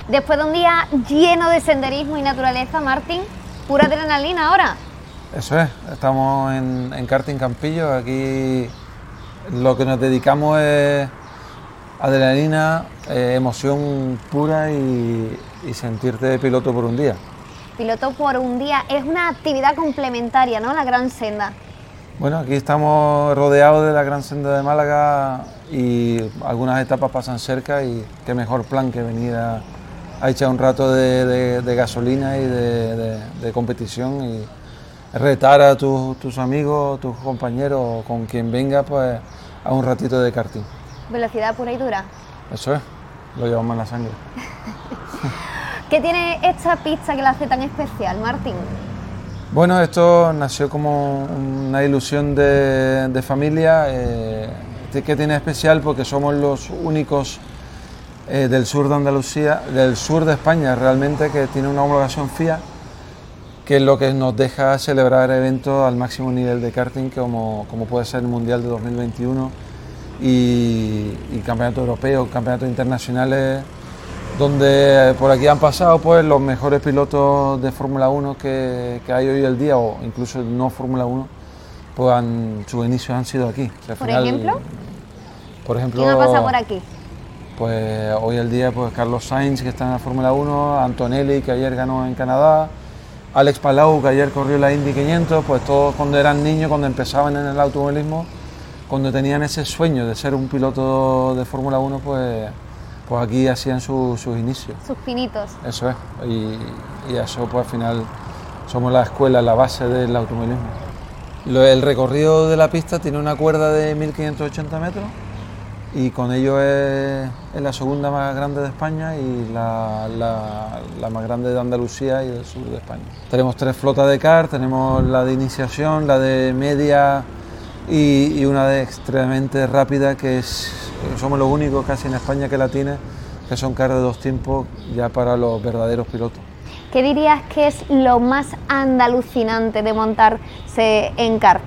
Después de un día lleno de senderismo y naturaleza, Martín, pura adrenalina ahora. Eso es, estamos en Karting Campillo, aquí lo que nos dedicamos es adrenalina, emoción pura y sentirte piloto por un día. Piloto por un día es una actividad complementaria, ¿no? La Gran Senda. Bueno, aquí estamos rodeados de la Gran Senda de Málaga y algunas etapas pasan cerca y qué mejor plan que venir a echar un rato de gasolina y de competición y retar a tus amigos, tus compañeros, con quien venga, pues a un ratito de karting. Velocidad pura y dura. Eso es, lo llevamos en la sangre. ¿Qué tiene esta pista que la hace tan especial, Martín? Bueno, esto nació como una ilusión de familia, que tiene especial porque somos los únicos del sur de Andalucía, del sur de España realmente, que tiene una homologación FIA, que es lo que nos deja celebrar eventos al máximo nivel de karting, como puede ser el Mundial de 2021 y campeonatos europeos, campeonatos internacionales, donde por aquí han pasado pues los mejores pilotos de Fórmula 1 que hay hoy el día, o incluso no Fórmula 1, pues sus inicios han sido aquí. O sea, ¿Por ejemplo? Por ejemplo, ¿Quién ha pasado por aquí? Pues hoy el día pues Carlos Sainz, que está en la Fórmula 1, Antonelli, que ayer ganó en Canadá, Alex Palou, que ayer corrió la Indy 500, pues todos cuando eran niños, cuando empezaban en el automovilismo, cuando tenían ese sueño de ser un piloto de Fórmula 1, pues aquí hacían sus inicios. Sus pinitos. Eso es, y eso pues al final somos la escuela, la base del automovilismo. El recorrido de la pista tiene una cuerda de 1580 metros y con ello es la segunda más grande de España y la más grande de Andalucía y del sur de España. Tenemos 3 flotas de kart, tenemos la de iniciación, la de media y una de extremadamente rápida, que somos los únicos casi en España que la tiene, que son kart de 2 tiempos ya para los verdaderos pilotos. ¿Qué dirías que es lo más andalucinante de montarse en kart?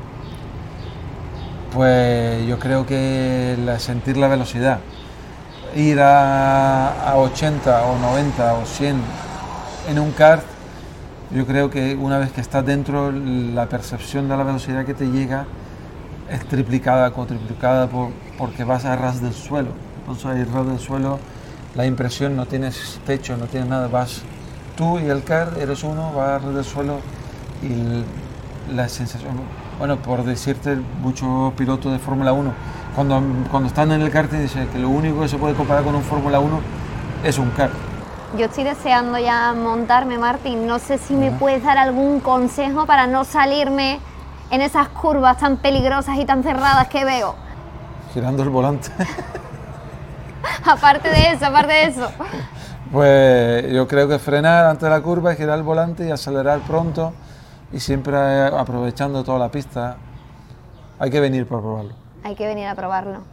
Pues yo creo que sentir la velocidad, ir a 80 o 90 o 100 en un kart, yo creo que una vez que estás dentro, la percepción de la velocidad que te llega es triplicada, cuatriplicada porque vas a ras del suelo. Entonces a ras del suelo, la impresión, no tienes techo, no tienes nada, vas tú y el kart, eres uno, vas a ras del suelo y la sensación, bueno, por decirte, muchos pilotos de Fórmula 1, cuando están en el karting dicen que lo único que se puede comparar con un Fórmula 1 es un kart. Yo estoy deseando ya montarme, Martín, no sé si me puedes dar algún consejo para no salirme en esas curvas tan peligrosas y tan cerradas que veo. Girando el volante. Aparte de eso. Pues yo creo que frenar antes de la curva, girar el volante y acelerar pronto y siempre aprovechando toda la pista. Hay que venir para probarlo. Hay que venir a probarlo.